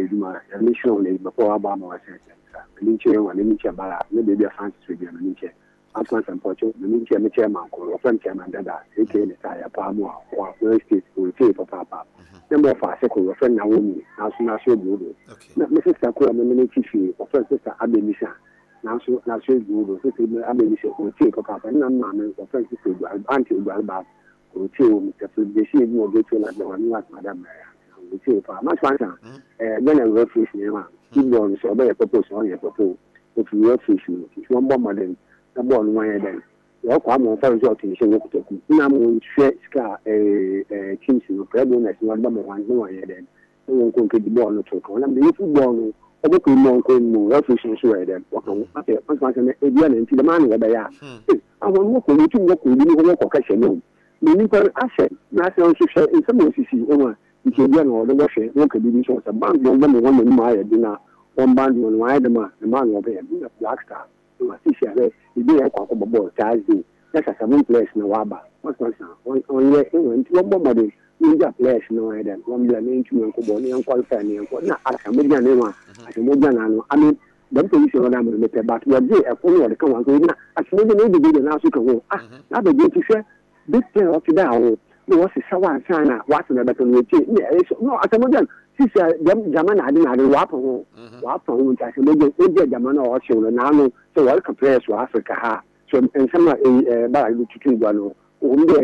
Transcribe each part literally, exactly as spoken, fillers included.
eduma ya me show ne before aba ma wa sense me nche wa me nche bala me be be fancy to be me nche after some pocho me nche me chairman ko o friend chairman dada eke ne ta ya pa mo wa we state ko te papa papa na mo fa se ko o friend na wo mi na so na so do na me sister ko me me nche fi o friend sister abemisha na so na so do so se me abemisha ko te papa papa na ma me o friend sister do anti do alba ko te o mi te so de shi mo go to na de wa ni wa madam we say for much one eh when I work fish near keep on so be purpose on your purpose if you work fish if you want more than the born one then you kwa mo fa result ni se ko to ku na mo share ska eh eh teams no problem na so ba mo wan no one then won ko ke di ball no to ko na me football no o be ko mo ko mo work fish so we then wa ko ate much one na e bia na nti the man we be ya ah won mo ko ni tu mo ko ni ko ko ka she no me ni ko ashe na se on share in some sisi o ma if you don't know the way you can be so band one man one man my dinner one band one why the man the man over here black star you must see there you be a kwako ball charge that's a seven place na waba what's one on on here when one more money you get place no then one million into one ko ball ni qualify ni ko na aka me dia na aka mo dia na no I mean them to issue na me me but we dey e ko no de kan wan ko na aka me dia no be na so kan ah na be dey to share big thing up to that no was sawa sana what na beto no chi no atamodian sisi dem jamana ade na de wapo ho wapo ho ta se meje meje jamana o chiwo na no so what compares to Africa ha so en sama e ba lu tutu gwa no o nde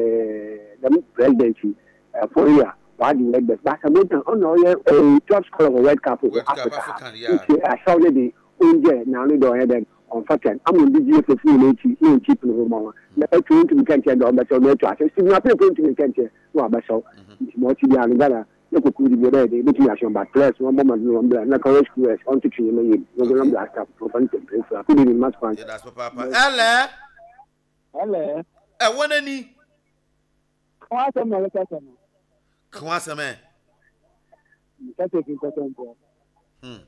e dem president for year what the like that but atamodian on no ye top scorer of world cup for Africa yeah I saw the unje na no do he on fact I'm the G F F no chi no cheap no mo na etu ntu kanche do ba so no etu ase si na pe pe ntu kanche no ba so mo chi dia ngala na ko ku di be de bi ti action ba plus one moment no mbla na college school on to chi no yi no go mbla stop for fun to pay for ku di mas fan yeah that's papa ele ele e wona ni kwa se me le kasa no kwa se me kasa ki kasa nko hmm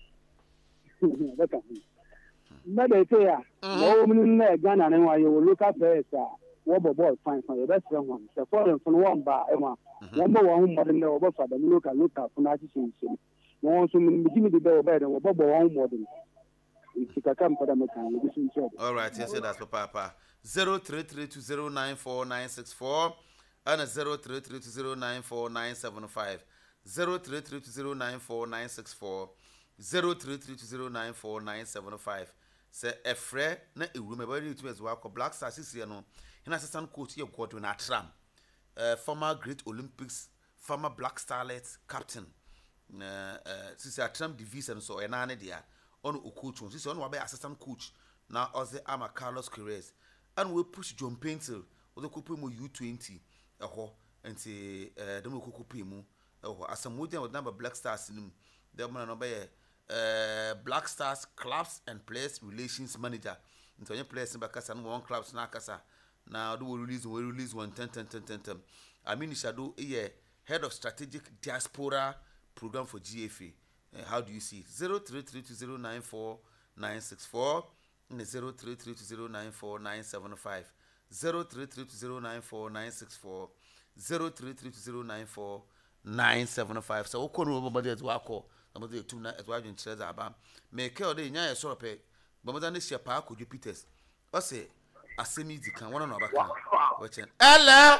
baka na de te ya no mun na Ghana na wa yo local players a wo bo ball fine fine the best one the foreign from one ba e ma one bo one modern na wo bo fa da local local fun a chi chi chi no so mun bi mi de be be wo bo bo one modern it's ka kam pada me kan we sin so all right yes that's papa zero three three two zero nine four nine six four and zero three three two zero nine four nine seven five zero three three two zero nine four nine six four zero three three two zero nine four nine seven five say efre na ewu me bari tu ezwa ko Black Stars sisi no hina assistant coach ye Godwin Atram uh, former great Olympics former Black Starlet captain uh, uh, sisi Atram division so e na ne dia on o coach on sisi on wa be assistant coach na oze ama Carlos Queiroz and we push John Paintil oze ko pe mo U twenty eho enti eh dem ko ko pe mu eho asamodia with number Black Stars nim dem na no be Uh, Black Stars Clubs and Players Relations Manager. Into any players in Bakasa and one clubs na kasa. Now do we release we release one ten ten ten ten ten. I mean Shadow a head of strategic diaspora program for G F A. Uh, how do you see it? zero three three two zero nine four nine six four and zero three three two zero nine four nine seven five. zero three three two zero nine four nine six four zero three three two zero nine four nine seven five. So okonu nobody as wako. Somebody two na as well in chairs aba make o dey nya so pe bomoda na share pa Kojo Peters o say asemi di kan wona no abaka we chen ele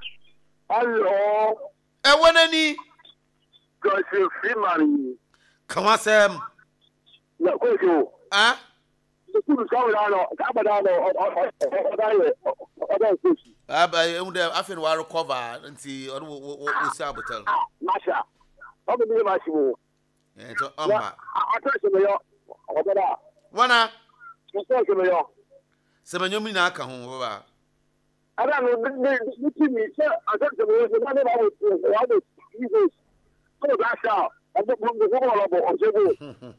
hello e wona ni go se Freeman kan asem na ko jo ah ku so da no ka ba da no o da ye o da ku aba e mu dey afen wa recover nti o wo si abotel masha o be ma shi wo eh to amba atose me yo oboda wana atose me yo semanyo mi na aka ho baba ara no ni ti mi se atose me yo se na ba wo wa wo Jesus ko da sha obo mo ko ko lo bo o se bo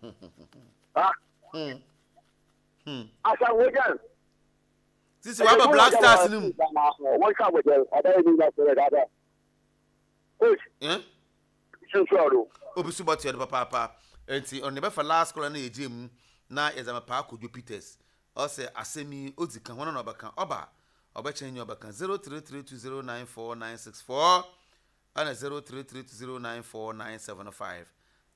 ah hmm hmm asa wo jan sisi wa ba Black Stars nim won ka wo je ada ni da se da da coach eh Sure. Obisu batu ya papa papa enti on nebe for last call na ejim na yazama pa Kojo Peters o se asemi odikan wona no baka oba obechen nyo baka zero three three two zero nine four nine six four and zero three three two zero nine four nine seven five